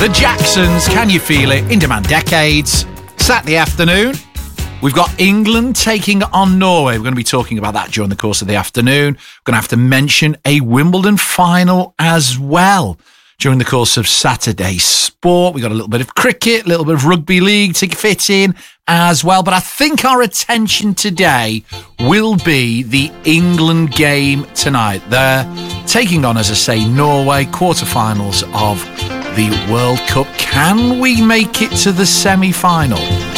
The Jacksons, Can You Feel It? In Demand Decades. Saturday afternoon. We've got England taking on Norway. We're going to be talking about that during the course of the afternoon. We're going to have to mention a Wimbledon final as well during the course of Saturday's sport. We've got a little bit of cricket, a little bit of rugby league to fit in as well. But I think our attention today will be the England game tonight. They're taking on, as I say, Norway, quarterfinals of the World Cup. Can we make it to the semi-final?